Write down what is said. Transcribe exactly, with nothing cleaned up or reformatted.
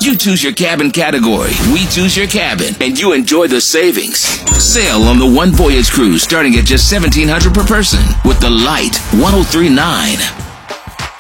You choose your cabin category, we choose your cabin, and you enjoy the savings. Sail on the One Voyage cruise starting at just seventeen hundred dollars per person with the Light ten thirty-nine.